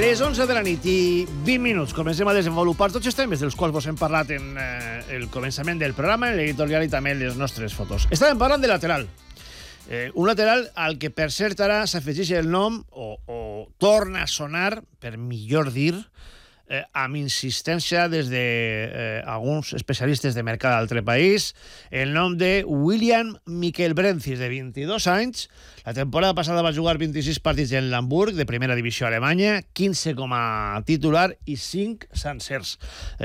Les 11 de la nit i 20 minuts comencem a desenvolupar tots els temes dels quals vos hem parlat en el començament del programa, en l'editorial i també en les nostres fotos. Estàvem parlant de lateral. Un lateral al que, per cert, ara s'afegeix el nom, o torna a sonar, per millor dir, amb insistència des d'alguns especialistes de mercat d'altre país, el nom de William Miquel Brencis, de 22 anys. La temporada passada va jugar 26 partits en l'Hamburg, de primera divisió alemanya, 15 com a titular i 5 sencers.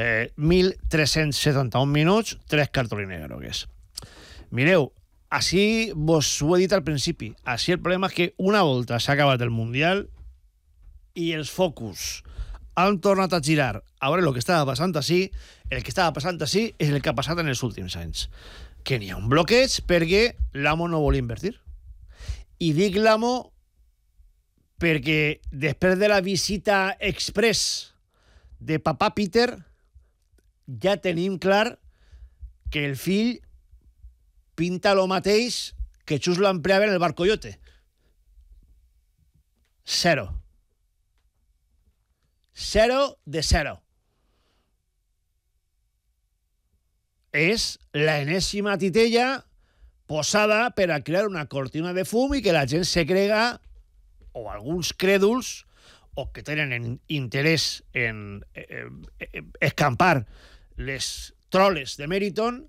1.371 minuts, 3 cartolines grogues. Mireu, així vos ho he dit al principi, així el problema és que una volta s'ha acabat el Mundial i els focus han tornat a girar a veure el que estava passant així. El que estava passant així és el que ha passat en els últims anys, que n'hi ha un bloqueig perquè l'amo no vol invertir. I dic l'amo perquè després de la visita express de papà Peter ja tenim clar que el fill pinta lo mateix que Xus l'empleava en el bar Coyote. Zero de zero. És l'enèsima titella posada per a crear una cortina de fum i que la gent se crega, o alguns crèduls, o que tenen interès en escampar les troles de Meriton,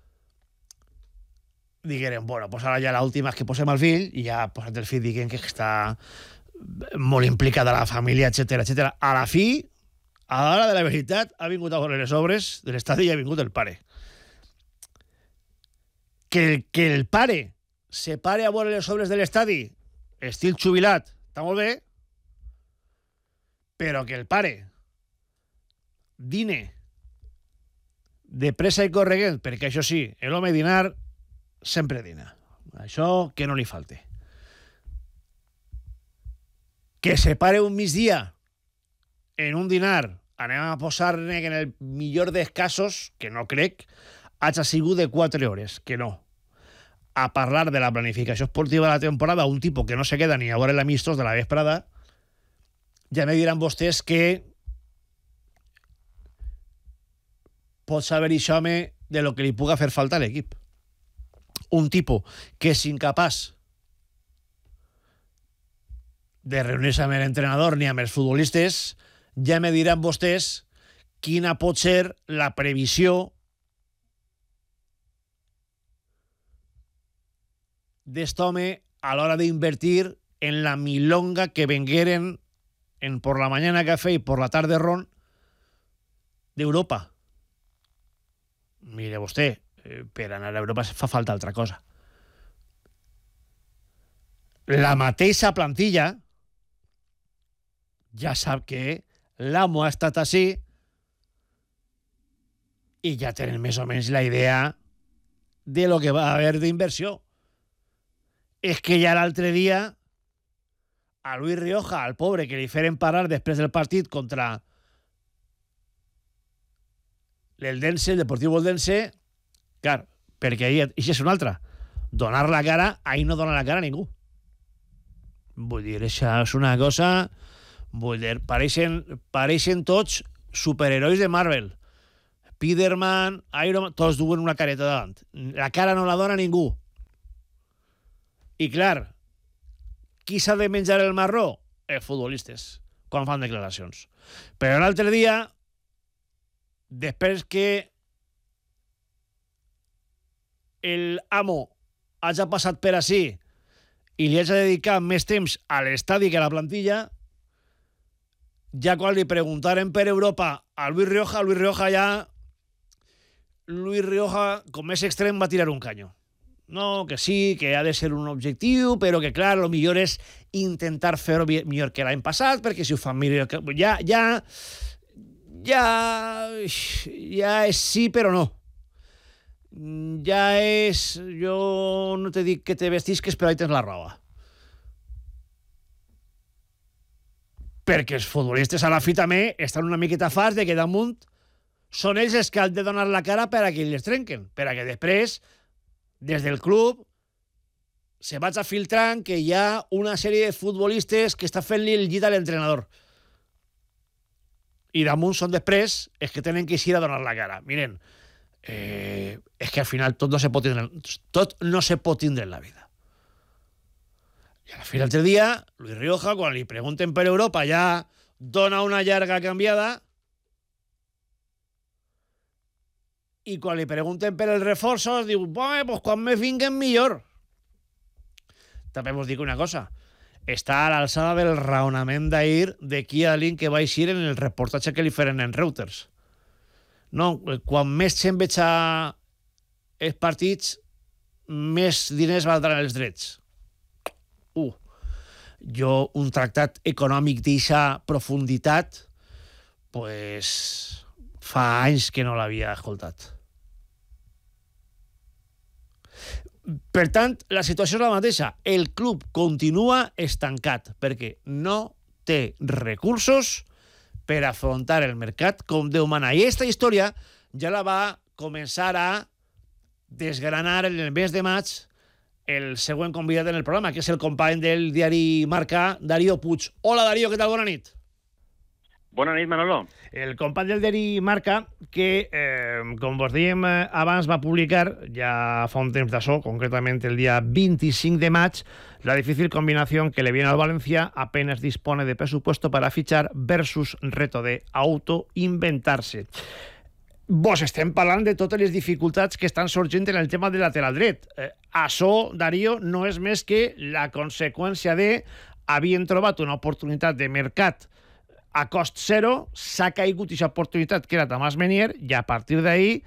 digueren, bueno, pues ara ja l'última és que posem el fill, i ja posat el fill diguem que està molt implicada la família, etcètera, etcètera. A la fi, a l'hora de la veritat, ha vingut a veure les obres de l'estadi i ha vingut el pare. Que el pare se pare a veure les obres de l'estadi, estil jubilat, està molt bé, però que el pare dine de pressa i correguent, perquè això sí, l'home dinar sempre dina. Això que no li falte. Que se pare un migdia en un dinar, anem a posar-ne que en el millor dels casos, que no crec, hagi sigut de 4 hores, que no. A parlar de la planificació esportiva de la temporada, un tipus que no se queda ni a veure l'amistos de la vesprada, ja me diran vostès que pot saber això de lo que li puga fer falta a l'equip. Un tipus que és incapaç de reunir-se amb l'entrenador ni amb els futbolistes, ja me diran vostès quina pot ser la previsió d'est home a l'hora d'invertir en la milonga que vengueren en por la mañana café y por la tarde ron d'Europa. Mire vostè, per anar a Europa fa falta altra cosa. La mateixa plantilla ja sap que l'amo ha estat així i ja tenen més o menys la idea de lo que va haver d'inversió. És que ja l'altre dia a Luis Rioja, al pobre, que li feren parar després del partit contra l'Eldense, el Deportivo Eldense, clar, perquè ahir, això és una altra, donar la cara, ahir no dona la cara a ningú. Vull dir, això és una cosa... Vull dir, pareixen tots superherois de Marvel. Spiderman, Iron Man, tots duen una careta davant. La cara no la dona ningú. I clar, qui s'ha de menjar el marró? Els futbolistes, quan fan declaracions. Però l'altre dia, després que l'amo hagi passat per ací i li hagi dedicat més temps a l'estadi que a la plantilla, ja quan li preguntaren per Europa a Luis Rioja, com més extrem, va tirar un canyo. No, que sí, que ha de ser un objectiu, però que, clar, el millor és intentar fer-ho millor que l'any passat, perquè si ho fan millor... Ja és sí, però no. Ja és... Jo no te dic que te vestisques, però ahí tens la roba. Perquè els futbolistes a la fi també estan una miqueta farts de que damunt són ells els que han de donar la cara per a que els trenquen, per a que després, des del club, se vaig filtrant que hi ha una sèrie de futbolistes que està fent-li el llit a l'entrenador. i damunt són després els que tenen que eixir a donar la cara. Miren, és que al final tot no se pot tindre en la vida. I al final del dia, Luis Rioja, quan li pregunten per Europa, ja dona una llarga canviada, i quan li pregunten per els reforços, diu, pues quan me vinguen millor. També vos dic una cosa, està a l'alçada del raonament d'ahir de Chiellini que va eixir en el reportatge que li feren en Reuters. No, quan més gent veig a els partits, més diners valdran els drets. Jo, un tractat econòmic d'eixa profunditat, pues, fa anys que no l'havia escoltat. Per tant, la situació és la mateixa. El club continua estancat perquè no té recursos per afrontar el mercat com Déu mana. I aquesta història ja la va començar a desgranar en el mes de maig el següent convidat en el programa, que és el company del diari Marca, Darío Puig. Hola, Darío, què tal? Bona nit. Bona nit, Manolo. El company del diari Marca, que, com vos dèiem abans, va publicar, ja fa un temps d'això, concretament el dia 25 de maig, la difícil combinación que le viene al Valencia, apenas dispone de presupuesto para fichar versus reto de autoinventarse. Vos estem parlant de totes les dificultats que estan sorgint en el tema de lateral dret. Això, Darío, no és més que la conseqüència de havien trobat una oportunitat de mercat a cost zero, s'ha caigut aquesta oportunitat que era Tomàs Menier, i a partir d'ahir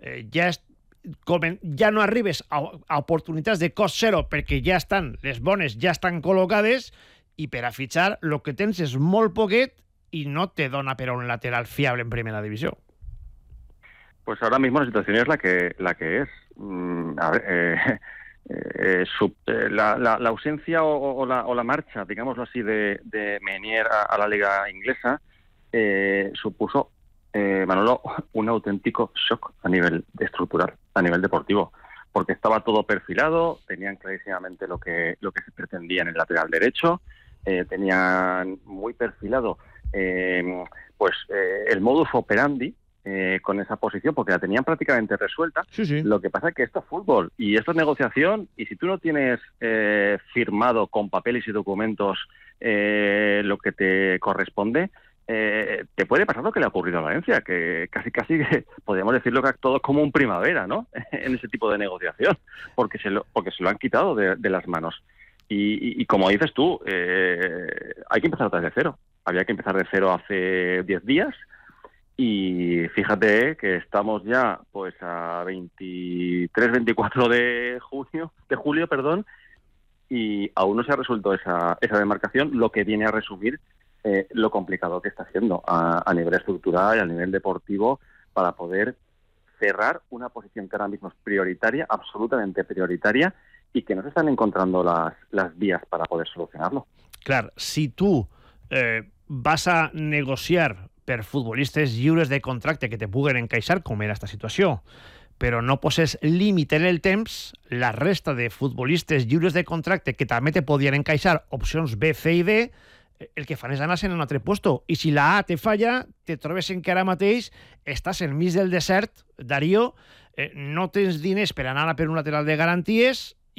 ja no arribes a oportunitats de cost zero perquè ja estan, les bones ja estan col·locades, i per a fitxar el que tens és molt poquet i no te dona per a un lateral fiable en primera divisió. Pues ahora mismo la situación es la que es. La ausencia o la marcha, digámoslo así, de Menier a la liga inglesa supuso, Manolo, un auténtico shock a nivel estructural, a nivel deportivo, porque estaba todo perfilado, tenían clarísimamente lo que se pretendía en el lateral derecho, tenían muy perfilado el modus operandi con esa posición, porque la tenían prácticamente resuelta. Sí. Lo que pasa es que esto es fútbol y esto es negociación, y si tú no tienes firmado con papeles y documentos lo que te corresponde, te puede pasar lo que le ha ocurrido a Valencia, que casi podríamos decirlo que ha actuado como un primavera, ¿no? En ese tipo de negociación, porque se lo han quitado de las manos. Y como dices tú, hay que empezar otra vez de cero. Había que empezar de cero hace 10 días. Y fíjate que estamos ya pues a 23-24 de julio, y aún no se ha resuelto esa demarcación, lo que viene a resumir lo complicado que está siendo a nivel estructural y a nivel deportivo para poder cerrar una posición que ahora mismo es prioritaria, absolutamente prioritaria, y que no se están encontrando las vías para poder solucionarlo. Clar, si tu vas a negociar per futbolistes lliures de contracte que te puguen encaixar, com era esta situació, però no poses límit en el temps, la resta de futbolistes lliures de contracte que també te podien encaixar opcions B, C i D, el que fan és anar-se'n a un altre puesto. I si la A te falla, te trobes en que ara mateix estàs enmig del desert, Darío, no tens diners per anar a per un lateral de garanties